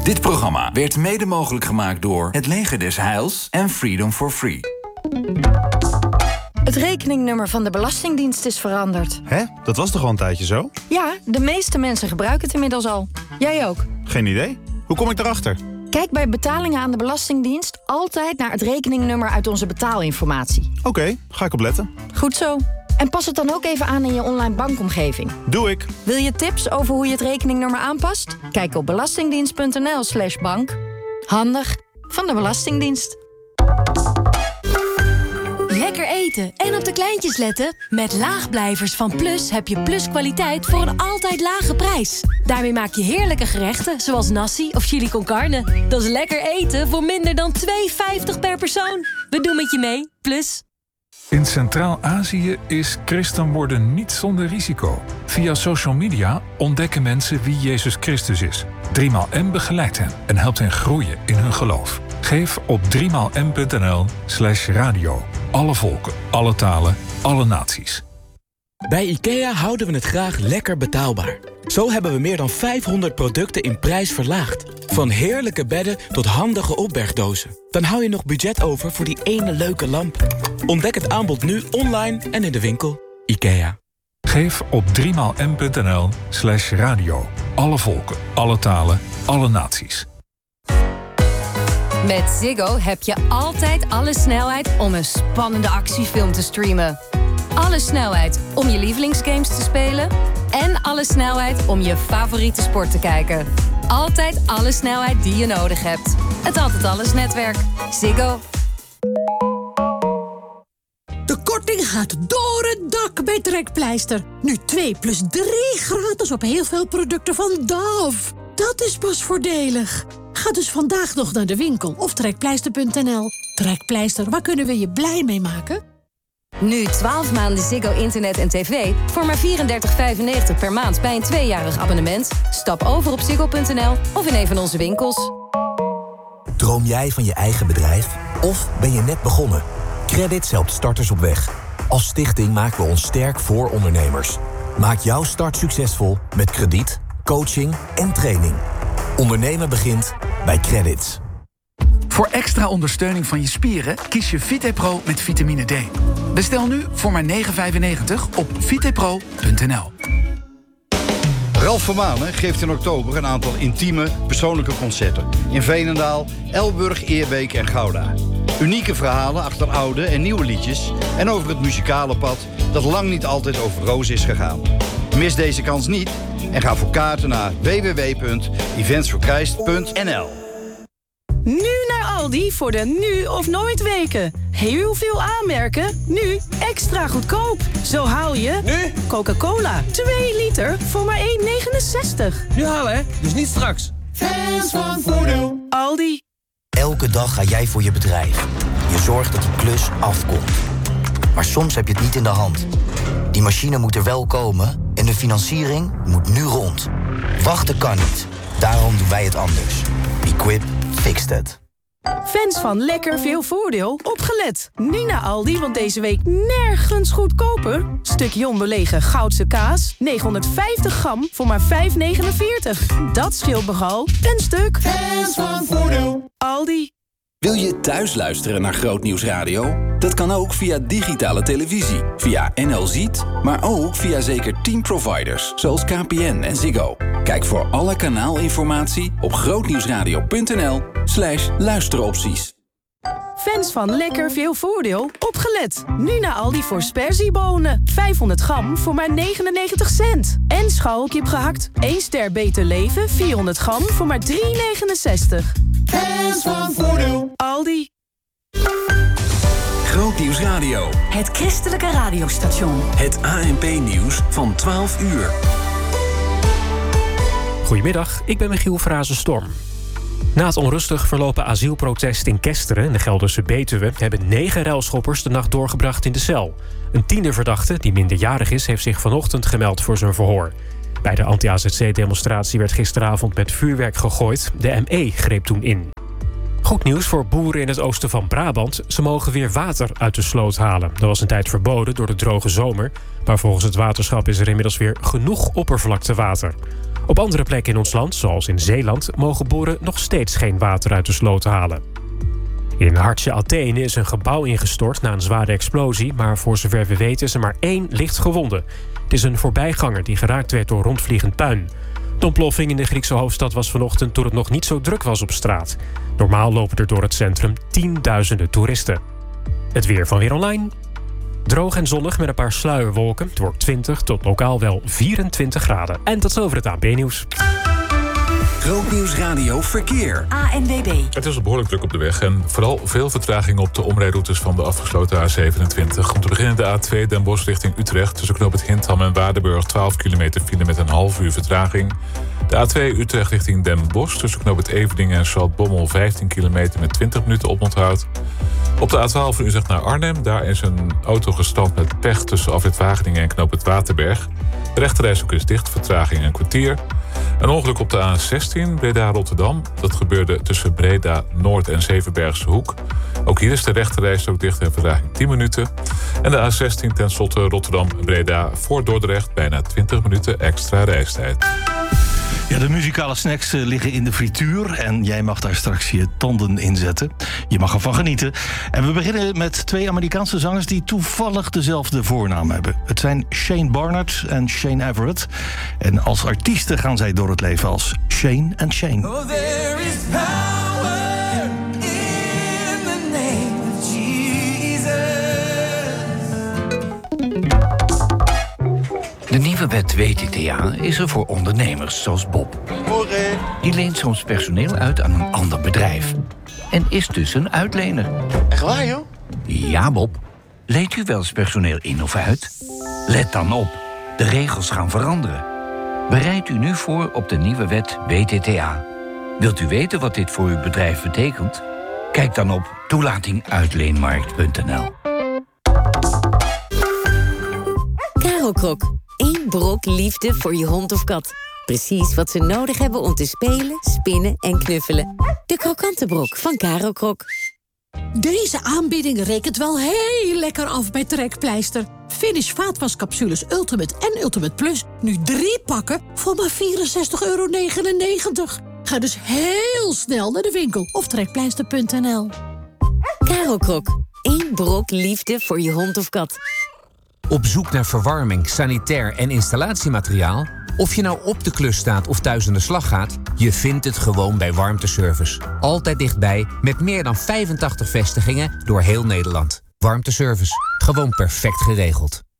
Dit programma werd mede mogelijk gemaakt door het Leger des Heils en Freedom for Free. Het rekeningnummer van de Belastingdienst is veranderd. Hè? Dat was toch al een tijdje zo? Ja, de meeste mensen gebruiken het inmiddels al. Jij ook. Geen idee. Hoe kom ik erachter? Kijk bij betalingen aan de Belastingdienst altijd naar het rekeningnummer uit onze betaalinformatie. Oké, ga ik opletten. Goed zo. En pas het dan ook even aan in je online bankomgeving. Doe ik. Wil je tips over hoe je het rekeningnummer aanpast? Kijk op belastingdienst.nl/bank. Handig van de Belastingdienst. Lekker eten en op de kleintjes letten? Met Laagblijvers van Plus heb je Plus kwaliteit voor een altijd lage prijs. Daarmee maak je heerlijke gerechten zoals nasi of chili con carne. Dat is lekker eten voor minder dan €2,50 per persoon. We doen met je mee, Plus. In Centraal-Azië is christen worden niet zonder risico. Via social media ontdekken mensen wie Jezus Christus is. 3xN begeleidt hen en helpt hen groeien in hun geloof. Geef op 3xN.nl/radio. Alle volken, alle talen, alle naties. Bij IKEA houden we het graag lekker betaalbaar. Zo hebben we meer dan 500 producten in prijs verlaagd. Van heerlijke bedden tot handige opbergdozen. Dan hou je nog budget over voor die ene leuke lamp. Ontdek het aanbod nu online en in de winkel. IKEA. Geef op 3xN.nl/radio. Alle volken, alle talen, alle naties. Met Ziggo heb je altijd alle snelheid om een spannende actiefilm te streamen. Alle snelheid om je lievelingsgames te spelen. En alle snelheid om je favoriete sport te kijken. Altijd alle snelheid die je nodig hebt. Het Altijd Alles netwerk. Ziggo. De korting gaat door het dak bij Trekpleister. Nu 2 plus 3 gratis op heel veel producten van Dove. Dat is pas voordelig. Ga dus vandaag nog naar de winkel of trekpleister.nl. Trekpleister, waar kunnen we je blij mee maken? Nu 12 maanden Ziggo internet en tv voor maar €34,95 per maand bij een 2-jarig abonnement. Stap over op ziggo.nl of in een van onze winkels. Droom jij van je eigen bedrijf? Of ben je net begonnen? Credits helpt starters op weg. Als stichting maken we ons sterk voor ondernemers. Maak jouw start succesvol met krediet, coaching en training. Ondernemen begint bij Credits. Voor extra ondersteuning van je spieren kies je VitePro met vitamine D. Bestel nu voor maar €9,95 op vitepro.nl. Ralf van Manen geeft in oktober een aantal intieme, persoonlijke concerten. In Veenendaal, Elburg, Eerbeek en Gouda. Unieke verhalen achter oude en nieuwe liedjes. En over het muzikale pad dat lang niet altijd over roos is gegaan. Mis deze kans niet en ga voor kaarten naar www.eventsforchrist.nl. Nu naar Aldi voor de nu of nooit weken. Heel veel aanmerken, nu extra goedkoop. Zo haal je... Nu? Coca-Cola, 2 liter voor maar €1,69. Nu halen, hè? Dus niet straks. Fans van Voordeel. Aldi. Elke dag ga jij voor je bedrijf. Je zorgt dat die klus afkomt. Maar soms heb je het niet in de hand. Die machine moet er wel komen en de financiering moet nu rond. Wachten kan niet. Daarom doen wij het anders. Equip fixed it. Fans van lekker veel voordeel, opgelet. Nu naar Aldi, want deze week nergens goedkoper. Stukje onbelegen Goudse kaas, 950 gram voor maar €5,49. Dat scheelt nogal een stuk. Fans van voordeel. Aldi. Wil je thuis luisteren naar Grootnieuws Radio? Dat kan ook via digitale televisie, via NL Ziet, maar ook via zeker 10 providers, zoals KPN en Ziggo. Kijk voor alle kanaalinformatie op grootnieuwsradio.nl/luisteropties. Fans van lekker veel voordeel, opgelet. Nu naar Aldi voor sperziebonen. 500 gram voor maar 99 cent. En scharrelkip gehakt, 1 ster beter leven, 400 gram voor maar €3,69. Fans van voordeel. Aldi. Grootnieuws Radio. Het christelijke radiostation. Het ANP-nieuws van 12 uur. Goedemiddag, ik ben Michiel Frazenstorm. Na het onrustig verlopen asielprotest in Kesteren, in de Gelderse Betuwe, hebben 9 ruilschoppers de nacht doorgebracht in de cel. Een 10e verdachte, die minderjarig is, heeft zich vanochtend gemeld voor zijn verhoor. Bij de anti-AZC-demonstratie werd gisteravond met vuurwerk gegooid. De ME greep toen in. Goed nieuws voor boeren in het oosten van Brabant. Ze mogen weer water uit de sloot halen. Dat was een tijd verboden door de droge zomer. Maar volgens het waterschap is er inmiddels weer genoeg oppervlaktewater. Op andere plekken in ons land, zoals in Zeeland, mogen boeren nog steeds geen water uit de sloot halen. In hartje Athene is een gebouw ingestort na een zware explosie, maar voor zover we weten is er maar 1 licht gewonde. Het is een voorbijganger die geraakt werd door rondvliegend puin. De ontploffing in de Griekse hoofdstad was vanochtend toen het nog niet zo druk was op straat. Normaal lopen er door het centrum tienduizenden toeristen. Het weer van Weer Online. Droog en zonnig met een paar sluierwolken. Het wordt 20 tot lokaal wel 24 graden. En tot zover het ANP-nieuws. Grootnieuws Radio Verkeer. ANWB. Het is behoorlijk druk op de weg en vooral veel vertraging op de omrijroutes van de afgesloten A27. Om te beginnen de A2 Den Bosch richting Utrecht. Tussen knoop het Hintham en Waardenburg 12 kilometer file met een half uur vertraging. De A2 Utrecht richting Den Bosch. Tussen knoop het Everdingen en Zaltbommel 15 kilometer met 20 minuten oponthoud. Op de A12 van Utrecht naar Arnhem. Daar is een auto gestrand met pech tussen afrit Wageningen en knoop het Waterberg. De rechterrijstrook is dicht, vertraging een kwartier. Een ongeluk op de A16 Breda-Rotterdam. Dat gebeurde tussen Breda Noord en Zevenbergse Hoek. Ook hier is de rechterrijstrook dicht en vertraging 10 minuten. En de A16 ten slotte Rotterdam-Breda voor Dordrecht. Bijna 20 minuten extra reistijd. Ja, de muzikale snacks liggen in de frituur en jij mag daar straks je tanden in zetten. Je mag ervan genieten. En we beginnen met 2 Amerikaanse zangers die toevallig dezelfde voornaam hebben. Het zijn Shane Barnard en Shane Everett. En als artiesten gaan zij door het leven als Shane en Shane. Oh, there is power in the name of Jesus. De nieuwe wet WTTA is er voor ondernemers zoals Bob. Die leent soms personeel uit aan een ander bedrijf. En is dus een uitlener. Echt waar, joh? Ja, Bob. Leent u wel eens personeel in of uit? Let dan op. De regels gaan veranderen. Bereid u nu voor op de nieuwe wet WTTA. Wilt u weten wat dit voor uw bedrijf betekent? Kijk dan op toelatinguitleenmarkt.nl. Krok. 1 brok liefde voor je hond of kat. Precies wat ze nodig hebben om te spelen, spinnen en knuffelen. De krokante brok van Krok. Deze aanbieding rekent wel heel lekker af bij Trekpleister. Finish vaatwascapsules Ultimate en Ultimate Plus. Nu 3 pakken voor maar €64,99. Ga dus heel snel naar de winkel of trekpleister.nl. Krok. 1 brok liefde voor je hond of kat. Op zoek naar verwarming, sanitair en installatiemateriaal? Of je nou op de klus staat of thuis aan de slag gaat, je vindt het gewoon bij Warmteservice. Altijd dichtbij, met meer dan 85 vestigingen door heel Nederland. Warmteservice, gewoon perfect geregeld.